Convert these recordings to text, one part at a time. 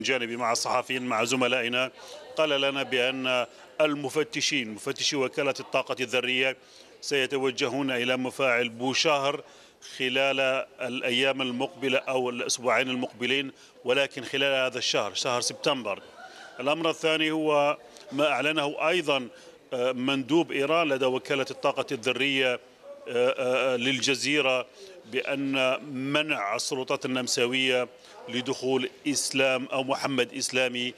جانبي مع الصحفيين مع زملائنا قال لنا بأن مفتشي وكالة الطاقة الذرية سيتوجهون إلى مفاعل بوشاهر خلال الأيام المقبلة أو الأسبوعين المقبلين، ولكن خلال هذا الشهر، شهر سبتمبر. الأمر الثاني هو ما أعلنه أيضا مندوب إيران لدى وكالة الطاقة الذرية للجزيرة بأن منع السلطات النمساوية لدخول إسلام أو محمد إسلامي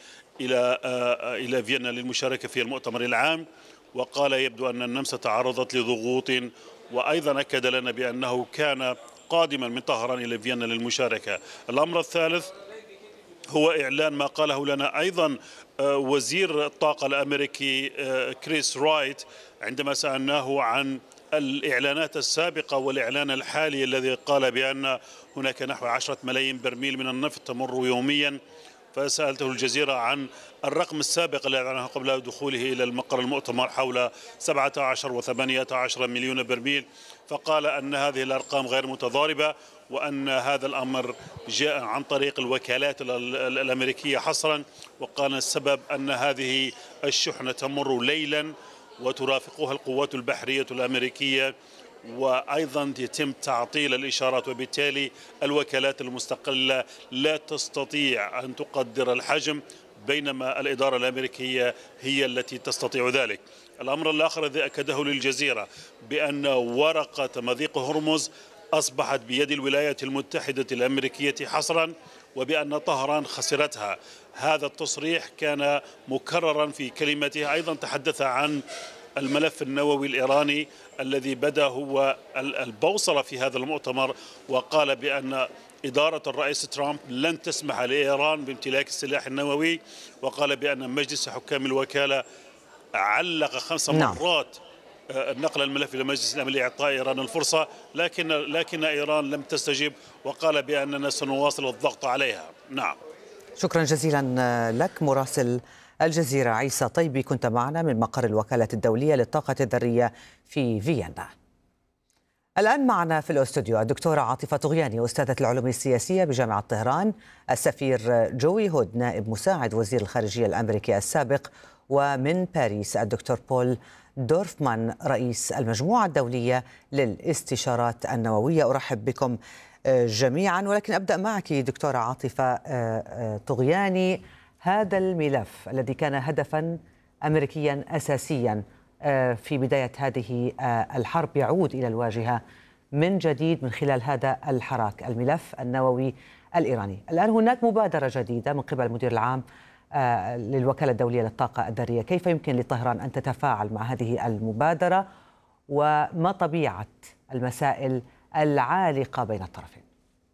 إلى فيينا للمشاركة في المؤتمر العام. وقال يبدو أن النمسا تعرضت لضغوط، وأيضا أكد لنا بأنه كان قادما من طهران إلى فيينا للمشاركة. الأمر الثالث هو إعلان ما قاله لنا أيضا وزير الطاقة الأمريكي كريس رايت عندما سألناه عن الإعلانات السابقة والإعلان الحالي الذي قال بأن هناك نحو 10 ملايين برميل من النفط تمر يوميا. فسألته الجزيرة عن الرقم السابق الذي أعلنه قبل دخوله إلى المقر المؤتمر حول 17 و18 مليون برميل، فقال أن هذه الأرقام غير متضاربة، وأن هذا الأمر جاء عن طريق الوكالات الأمريكية حصرا، وقال السبب أن هذه الشحنة تمر ليلا وترافقها القوات البحرية الأمريكية، وأيضا يتم تعطيل الإشارات، وبالتالي الوكالات المستقلة لا تستطيع أن تقدر الحجم، بينما الإدارة الأمريكية هي التي تستطيع ذلك. الأمر الآخر الذي أكده للجزيرة بأن ورقة مضيق هرمز أصبحت بيد الولايات المتحدة الأمريكية حصرا، وبأن طهران خسرتها. هذا التصريح كان مكررا في كلمته. أيضا تحدث عن الملف النووي الإيراني الذي بدأ هو البوصلة في هذا المؤتمر، وقال بأن إدارة الرئيس ترامب لن تسمح لإيران بامتلاك السلاح النووي، وقال بأن مجلس حكام الوكالة علق 5 مرات نقل الملف إلى مجلس الأمن لإعطاء إيران الفرصة، لكن إيران لم تستجب، وقال بأننا سنواصل الضغط عليها. نعم. شكرا جزيلا لك مراسل الجزيرة عيسى طيبي، كنت معنا من مقر الوكالة الدولية للطاقة الذرية في فيينا. الآن معنا في الأستوديو الدكتورة عاطفة طغياني، أستاذة العلوم السياسية بجامعة طهران، السفير جوي هود نائب مساعد وزير الخارجية الأمريكي السابق، ومن باريس الدكتور بول دورفمان رئيس المجموعة الدولية للاستشارات النووية. أرحب بكم جميعا، ولكن أبدأ معك دكتورة عاطفة طغياني. هذا الملف الذي كان هدفا أمريكيا أساسيا في بداية هذه الحرب يعود إلى الواجهة من جديد من خلال هذا الحراك، الملف النووي الإيراني. الآن هناك مبادرة جديدة من قبل المدير العام للوكالة الدولية للطاقة الذرية. كيف يمكن لطهران أن تتفاعل مع هذه المبادرة، وما طبيعة المسائل العالقة بين الطرفين؟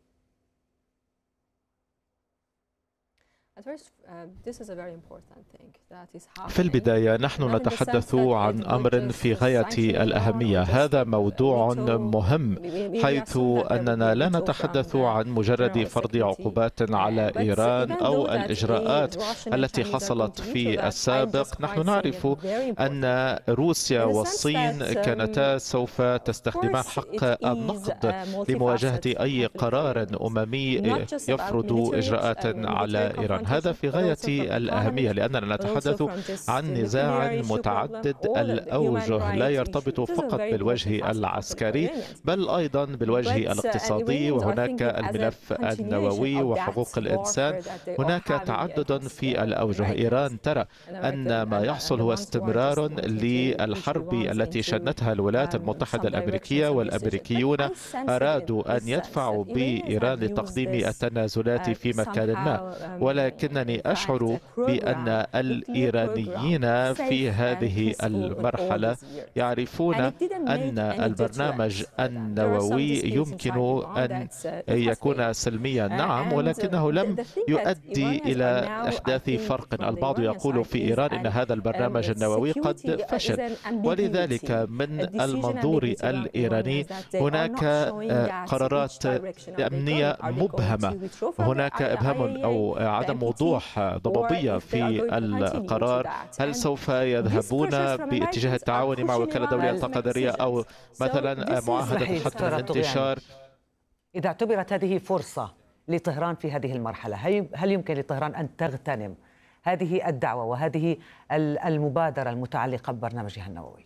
في البداية نحن نتحدث عن أمر في غاية الأهمية. هذا موضوع مهم، حيث أننا لا نتحدث عن مجرد فرض عقوبات على إيران أو الإجراءات التي حصلت في السابق. نحن نعرف أن روسيا والصين كانتا سوف تستخدمان حق النقد لمواجهة أي قرار أممي يفرض إجراءات على إيران. هذا في غاية الأهمية، لأننا نتحدث عن نزاع متعدد الأوجه، لا يرتبط فقط بالوجه العسكري بل أيضا بالوجه الاقتصادي، وهناك الملف النووي وحقوق الإنسان. هناك تعدد في الأوجه. إيران ترى أن ما يحصل هو استمرار للحرب التي شنتها الولايات المتحدة الأمريكية، والأمريكيون أرادوا أن يدفعوا بإيران لتقديم التنازلات في مكان ما، ولكنني أشعر بأن الإيرانيين في هذه المرحلة يعرفون أن البرنامج النووي يمكن أن يكون سلميا، نعم، ولكنه لم يؤدي إلى إحداث فرق. البعض يقول في إيران أن هذا البرنامج النووي قد فشل، ولذلك من المنظور الإيراني هناك قرارات أمنية مبهمة، هناك إبهام أو عدم وضوح ضبابية في القرار. هل سوف يذهبون باتجاه التعاون مع وكالة دولية للطاقة الذرية أو مثلا معاهدة الحد من الانتشار؟ إذا اعتبرت هذه فرصة لطهران في هذه المرحلة؟ هل يمكن لطهران أن تغتنم هذه الدعوة وهذه المبادرة المتعلقة ببرنامجها النووي؟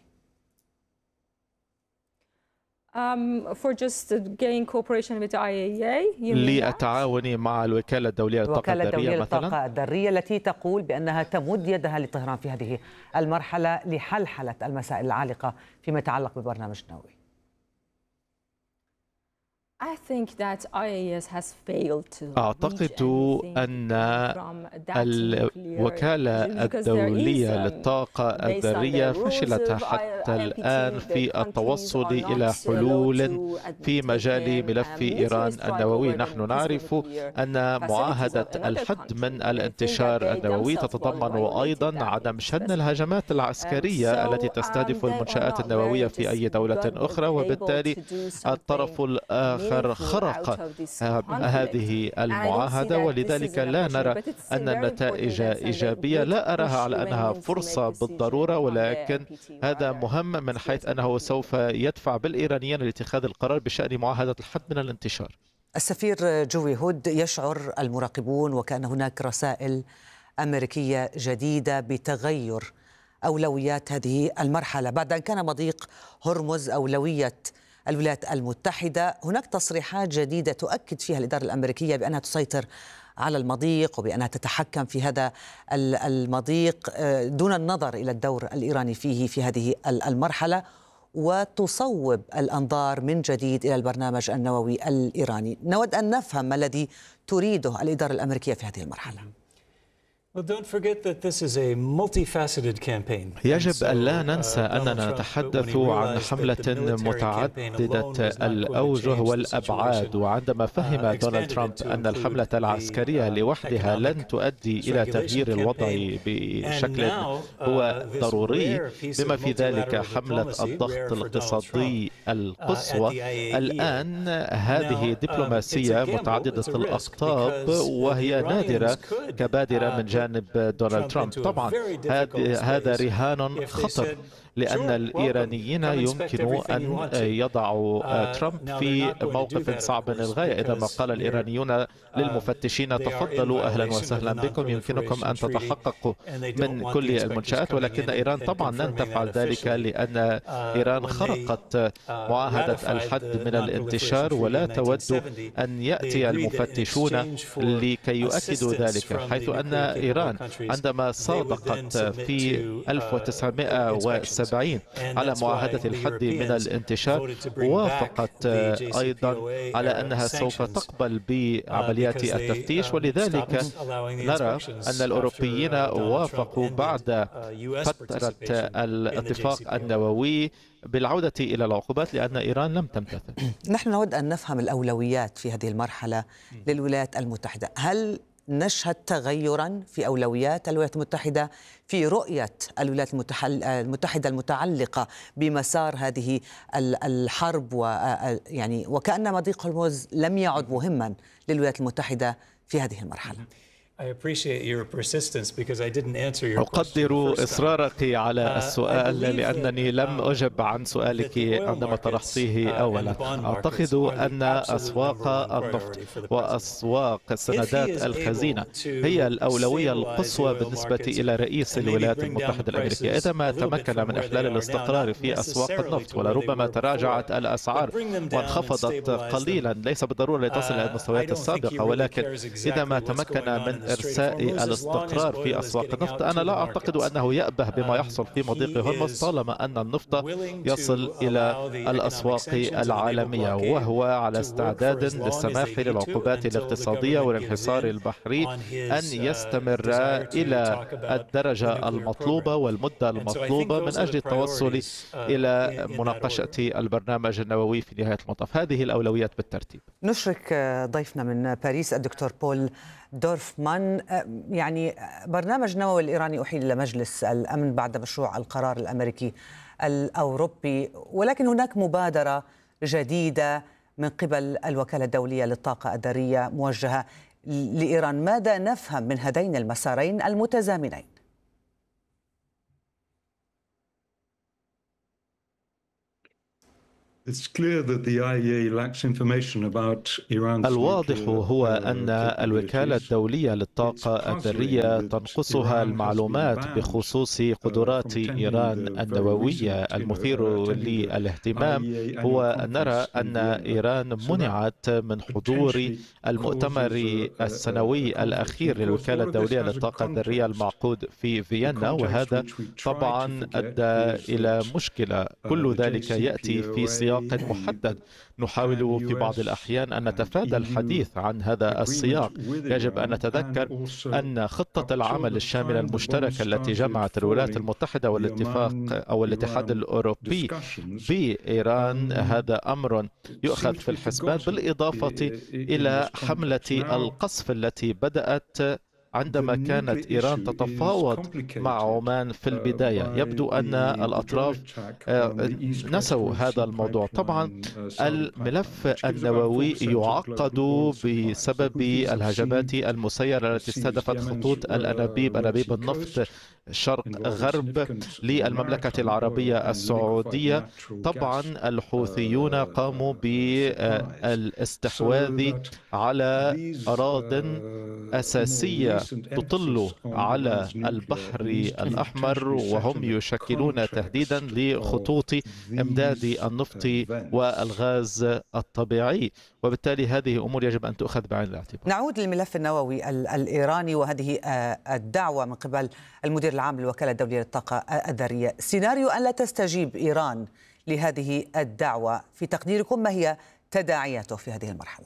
للتعاون مع الوكالة الدولية للطاقة الذرية التي تقول بأنها تمد يدها لطهران في هذه المرحلة لحلحلة المسائل العالقة فيما يتعلق بالبرنامج النووي. أعتقد أن الوكالة الدولية للطاقة الذرية فشلت حتى الآن في التوصل إلى حلول في مجال ملف إيران النووي. نحن نعرف أن معاهدة الحد من الانتشار النووي تتضمن أيضا عدم شن الهجمات العسكرية التي تستهدف المنشآت النووية في أي دولة أخرى، وبالتالي الطرف الآخر خرق هذه المعاهدة، ولذلك لا نرى أن النتائج إيجابية. لا أراها على أنها فرصة بالضرورة، ولكن هذا مهم من حيث أنه سوف يدفع بالإيرانيين لاتخاذ القرار بشأن معاهدة الحد من الانتشار. السفير جوي هود، يشعر المراقبون وكأن هناك رسائل أمريكية جديدة بتغير أولويات هذه المرحلة بعد أن كان مضيق هرمز أولوية الولايات المتحدة. هناك تصريحات جديدة تؤكد فيها الإدارة الأمريكية بأنها تسيطر على المضيق وبأنها تتحكم في هذا المضيق دون النظر إلى الدور الإيراني فيه في هذه المرحلة، وتصوب الأنظار من جديد إلى البرنامج النووي الإيراني. نود أن نفهم ما الذي تريده الإدارة الأمريكية في هذه المرحلة. يجب أن لا ننسى أننا نتحدث عن حملة متعددة الأوجه والأبعاد، وعندما فهم دونالد ترامب أن الحملة العسكرية لوحدها لن تؤدي إلى تغيير الوضع بشكل هو ضروري، بما في ذلك حملة الضغط الاقتصادي القصوى، الآن هذه دبلوماسية متعددة الأقطاب وهي نادرة كبادرة من جانب دونالد ترامب. طبعا هذا رهان خطر، لأن الإيرانيين يمكن أن يضعوا ترامب في موقف صعب للغاية. إذا ما قال الإيرانيون للمفتشين تفضلوا أهلا وسهلا بكم، يمكنكم أن تتحققوا من كل المنشآت، ولكن إيران طبعا لن تفعل ذلك، لأن إيران خرقت معاهدة الحد من الانتشار ولا تود أن يأتي المفتشون لكي يؤكدوا ذلك، حيث أن إيران عندما صادقت في 1970 على معاهدة الحد من الانتشار وافقت أيضا على أنها سوف تقبل بعمليات التفتيش، ولذلك نرى أن الأوروبيين وافقوا بعد فترة الاتفاق النووي بالعودة إلى العقوبات لأن إيران لم تمتثل. نحن نود أن نفهم الأولويات في هذه المرحلة للولايات المتحدة. هل نشهد تغيرا في أولويات الولايات المتحدة في رؤية الولايات المتحدة المتعلقة بمسار هذه الحرب، ويعني وكأن مضيق هرمز لم يعد مهما للولايات المتحدة في هذه المرحلة؟ أقدر إصرارك على السؤال لأنني لم أجب عن سؤالك عندما طرحتيه أولا. أعتقد أن أسواق النفط وأسواق السندات الخزينة هي الأولوية القصوى بالنسبة إلى رئيس الولايات المتحدة الأمريكية. إذا ما تمكن من إحلال الاستقرار في أسواق النفط ولربما تراجعت الأسعار وانخفضت قليلا، ليس بالضرورة لتصل إلى المستويات السابقة، ولكن إذا ما تمكن من إرساء الاستقرار في أسواق النفط، أنا لا أعتقد أنه يأبه بما يحصل في مضيق هرمز طالما أن النفط يصل إلى الأسواق العالمية، وهو على استعداد للسماح للعقوبات الاقتصادية والانحصار البحري أن يستمر إلى الدرجة المطلوبة والمدة المطلوبة من أجل التوصل إلى مناقشة البرنامج النووي في نهاية المطاف. هذه الأولويات بالترتيب. نشرك ضيفنا من باريس الدكتور بول دورفمان. يعني برنامج النووي الإيراني أحيل إلى مجلس الأمن بعد مشروع القرار الأمريكي الأوروبي، ولكن هناك مبادرة جديدة من قبل الوكالة الدولية للطاقة الذرية موجهة لإيران. ماذا نفهم من هذين المسارين المتزامنين؟ الواضح هو أن الوكالة الدولية للطاقة الذرية تنقصها المعلومات بخصوص قدرات إيران النووية. المثير للاهتمام هو أن نرى أن إيران منعت من حضور المؤتمر السنوي الأخير للوكالة الدولية للطاقة الذرية المعقود في فيينا، وهذا طبعا أدى إلى مشكلة. كل ذلك يأتي في سياق محدد. نحاول في بعض الأحيان أن نتفادى الحديث عن هذا السياق. يجب أن نتذكر أن خطة العمل الشاملة المشتركة التي جمعت الولايات المتحدة والاتفاق أو الاتحاد الأوروبي بإيران هذا أمر يؤخذ في الحسبان، بالإضافة إلى حملة القصف التي بدأت عندما كانت إيران تتفاوض مع عمان في البداية. يبدو أن الأطراف نسوا هذا الموضوع. طبعا الملف النووي يعقد بسبب الهجمات المسيرة التي استهدفت خطوط أنابيب النفط شرق غرب للمملكة العربية السعودية. طبعا الحوثيون قاموا بالاستحواذ على أراضٍ أساسية تطل على البحر الأحمر، وهم يشكلون تهديدا لخطوط إمداد النفط والغاز الطبيعي، وبالتالي هذه أمور يجب أن تؤخذ بعين الاعتبار. نعود للملف النووي الإيراني وهذه الدعوة من قبل المدير العام للوكالة الدولية للطاقة الذرية. سيناريو أن لا تستجيب إيران لهذه الدعوة، في تقديركم ما هي تداعياته في هذه المرحلة؟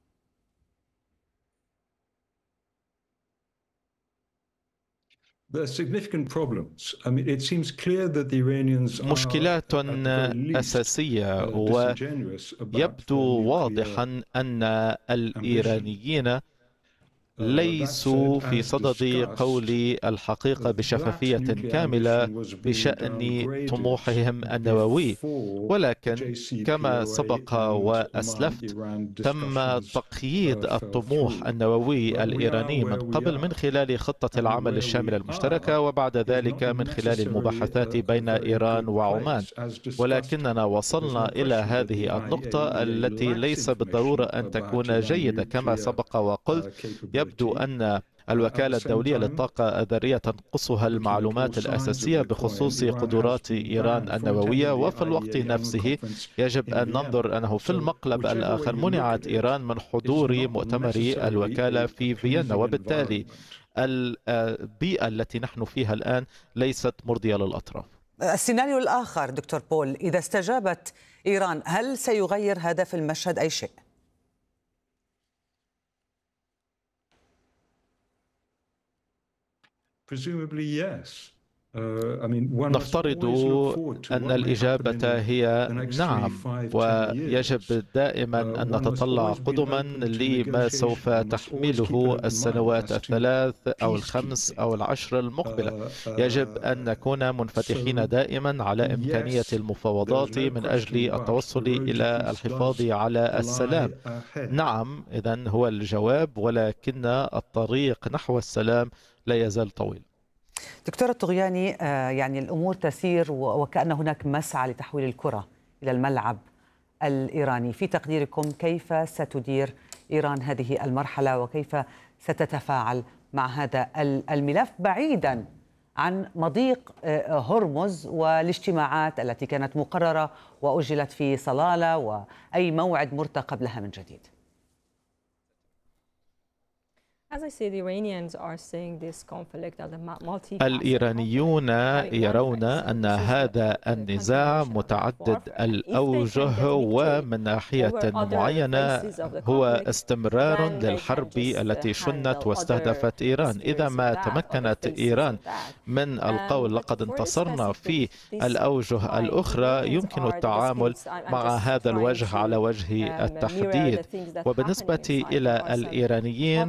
مشكلات أساسية، ويبدو واضحا أن الإيرانيين ليسوا في صدد قول الحقيقة بشفافية كاملة بشأن طموحهم النووي، ولكن كما سبق وأسلفت تم تقييد الطموح النووي الإيراني من قبل من خلال خطة العمل الشاملة المشتركة، وبعد ذلك من خلال المباحثات بين إيران وعمان. ولكننا وصلنا إلى هذه النقطة التي ليس بالضرورة أن تكون جيدة. كما سبق وقلت، يبدو أن الوكالة الدولية للطاقة الذرية تنقصها المعلومات الأساسية بخصوص قدرات إيران النووية، وفي الوقت نفسه يجب أن ننظر أنه في المقلب الآخر منعت إيران من حضور مؤتمر الوكالة في فيينا، وبالتالي البيئة التي نحن فيها الآن ليست مرضية للأطراف. السيناريو الآخر دكتور بول، إذا استجابت إيران هل سيغير هذا في المشهد أي شيء؟ نفترض أن الإجابة هي نعم، ويجب دائما أن نتطلع قدما لما سوف تحمله السنوات الثلاث أو الخمس أو العشر المقبلة. يجب أن نكون منفتحين دائما على إمكانية المفاوضات من أجل التوصل إلى الحفاظ على السلام. نعم إذن هو الجواب، ولكن الطريق نحو السلام لا يزال طويل. دكتور الطغياني، يعني الأمور تسير وكأن هناك مسعى لتحويل الكرة إلى الملعب الإيراني. في تقديركم كيف ستدير إيران هذه المرحلة وكيف ستتفاعل مع هذا الملف بعيدا عن مضيق هرمز والاجتماعات التي كانت مقررة وأجلت في صلالة وأي موعد مرتقب لها من جديد؟ الإيرانيون يرون أن هذا النزاع متعدد الأوجه، ومن ناحية معينة هو استمرار للحرب التي شنت واستهدفت إيران. إذا ما تمكنت إيران من القول لقد انتصرنا في الأوجه الأخرى، يمكن التعامل مع هذا الوجه على وجه التحديد. وبالنسبة إلى الإيرانيين، أنا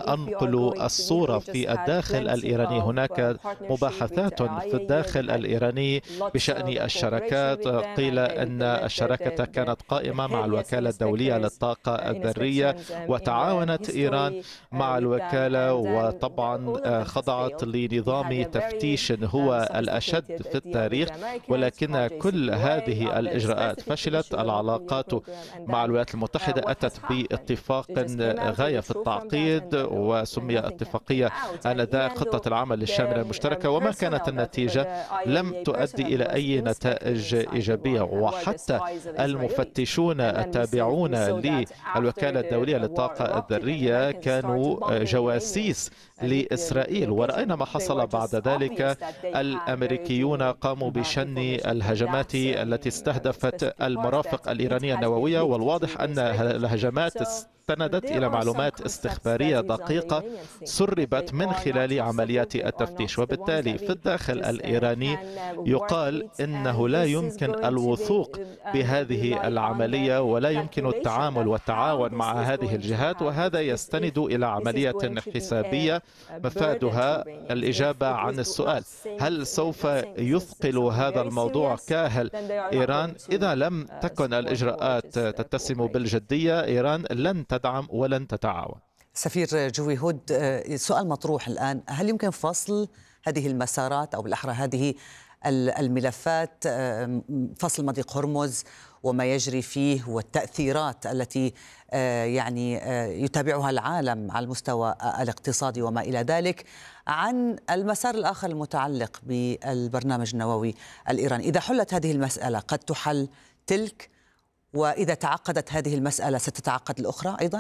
أنقل الصورة في الداخل الإيراني. هناك مباحثات في الداخل الإيراني بشأن الشراكات. قيل أن الشراكة كانت قائمة مع الوكالة الدولية للطاقة الذرية، وتعاونت إيران مع الوكالة، وطبعا خضعت لنظام تفتيش هو الأشد في التاريخ. ولكن كل هذه الإجراءات فشلت. العلاقات مع الولايات المتحدة أتت باتفاق غاية في التعقيد، وسمي اتفاقية آنذاك خطة العمل الشاملة المشتركة، وما كانت النتيجة؟ لم تؤدي إلى أي نتائج إيجابية. وحتى المفتشون التابعون للوكالة الدولية للطاقة الذرية كانوا جواسيس لإسرائيل. ورأينا ما حصل بعد ذلك. الأمريكيون قاموا بشن الهجمات التي استهدفت المرافق الإيرانية النووية، والواضح أن الهجمات استندت إلى معلومات استخبارية دقيقة سربت من خلال عمليات التفتيش. وبالتالي في الداخل الإيراني يقال إنه لا يمكن الوثوق بهذه العملية، ولا يمكن التعامل والتعاون مع هذه الجهات، وهذا يستند إلى عملية حسابية مفادها الإجابة عن السؤال: هل سوف يثقل هذا الموضوع كاهل إيران؟ إذا لم تكن الإجراءات تتسم بالجدية، إيران لن تدعم ولن تتعاون. سفير جوي هود، سؤال مطروح الآن: هل يمكن فصل هذه المسارات أو بالأحرى هذه الملفات، فصل مضيق هرمز وما يجري فيه والتأثيرات التي يعني يتابعها العالم على المستوى الاقتصادي وما إلى ذلك، عن المسار الآخر المتعلق بالبرنامج النووي الإيراني؟ إذا حلت هذه المسألة قد تحل تلك، وإذا تعقدت هذه المسألة ستتعقد الأخرى أيضا؟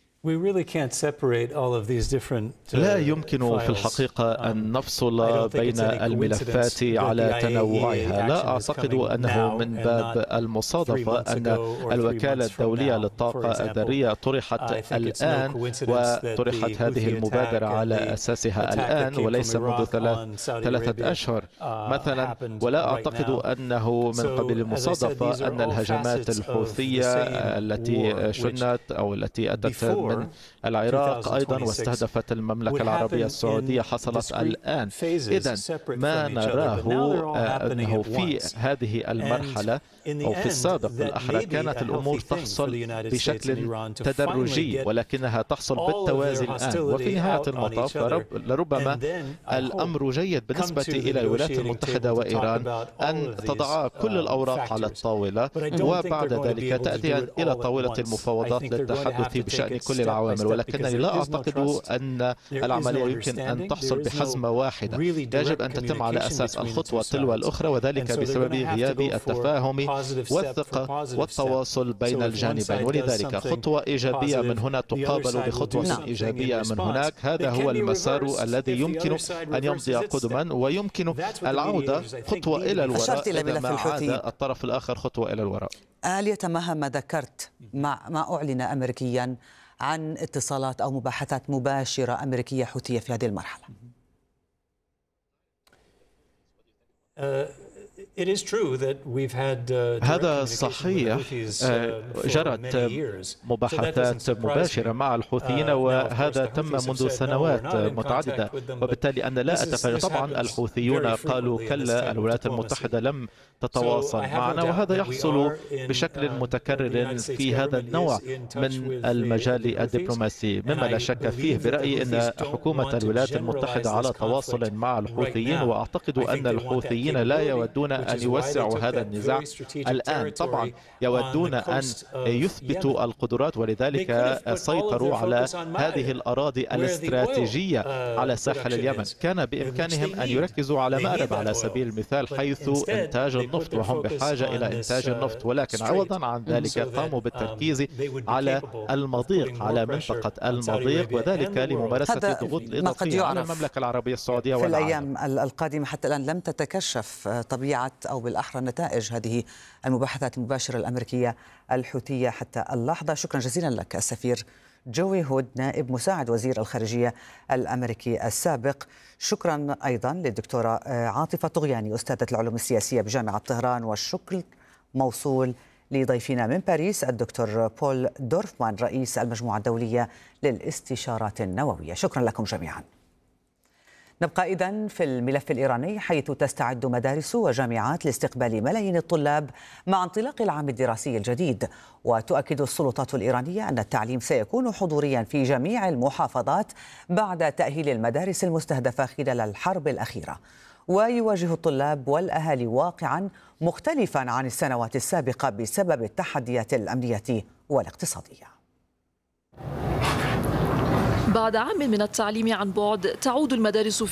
لا يمكن في الحقيقة أن نفصل بين الملفات على تنوعها. لا أعتقد أنه من باب المصادفة أن الوكالة الدولية للطاقة الذرية طرحت الآن، وطرحت هذه المبادرة على أساسها الآن وليس منذ 3 أشهر مثلا. ولا أعتقد أنه من قبل المصادفة أن الهجمات الحوثية التي شنت أو التي أتت من العراق أيضا واستهدفت المملكة العربية السعودية حصلت الآن. إذن ما نراه أنه في هذه المرحلة أو في السابق بالأحرى كانت الأمور تحصل بشكل تدرجي، ولكنها تحصل بالتوازي الآن. وفي نهاية المطاف لربما الأمر جيد بالنسبة إلى الولايات المتحدة وإيران أن تضع كل الأوراق على الطاولة، وبعد ذلك تأتي إلى طاولة المفاوضات للتحدث بشأن كل العوامل. ولكنني لا أعتقد أن العملية يمكن أن تحصل بحزمة واحدة. يجب أن تتم على أساس الخطوة تلو الأخرى، وذلك بسبب غياب التفاهم والثقة والتواصل بين الجانبين. ولذلك خطوة إيجابية من هنا تقابل بخطوة إيجابية من هناك. هذا هو المسار الذي يمكن أن يمضي قدما، ويمكن العودة خطوة إلى الوراء إذا ما عاد الطرف الآخر خطوة إلى الوراء. هل يتمهم ما ذكرت مع ما أعلن أمريكيا عن اتصالات أو مباحثات مباشرة أمريكية حوثية في هذه المرحلة؟ هذا صحيح. جرت مباحثات مباشرة مع الحوثيين، وهذا تم منذ سنوات متعددة، وبالتالي أنا لا أتفهم. طبعا الحوثيون قالوا كلا، الولايات المتحدة لم تتواصل معنا، وهذا يحصل بشكل متكرر في هذا النوع من المجال الدبلوماسي، مما لا شك فيه. برأيي أن حكومة الولايات المتحدة على تواصل مع الحوثيين، وأعتقد أن الحوثيين لا يودون أن يوسعوا هذا النزاع الآن. طبعا يودون أن يثبتوا القدرات، ولذلك سيطروا على هذه الأراضي الاستراتيجية على ساحل اليمن. كان بإمكانهم أن يركزوا على مأرب على سبيل المثال، حيث إنتاج النفط، وهم بحاجة إلى إنتاج النفط، ولكن عوضا عن ذلك قاموا بالتركيز على المضيق، على منطقة المضيق، وذلك لممارسة ضغوط إضافية على المملكة العربية السعودية في الأيام القادمة. حتى الآن لم تتكشف طبيعة أو بالأحرى نتائج هذه المباحثات المباشرة الأمريكية الحوثية حتى اللحظة. شكرا جزيلا لك السفير جوي هود، نائب مساعد وزير الخارجية الأمريكي السابق. شكرا أيضا للدكتورة عاطفة طغياني، أستاذة العلوم السياسية بجامعة طهران، والشكر موصول لضيفنا من باريس الدكتور بول دورفمان رئيس المجموعة الدولية للاستشارات النووية. شكرا لكم جميعا. نبقى إذن في الملف الإيراني، حيث تستعد مدارس وجامعات لاستقبال ملايين الطلاب مع انطلاق العام الدراسي الجديد. وتؤكد السلطات الإيرانية أن التعليم سيكون حضوريا في جميع المحافظات بعد تأهيل المدارس المستهدفة خلال الحرب الأخيرة. ويواجه الطلاب والأهالي واقعا مختلفا عن السنوات السابقة بسبب التحديات الأمنية والاقتصادية. بعد عام من التعليم عن بعد، تعود المدارس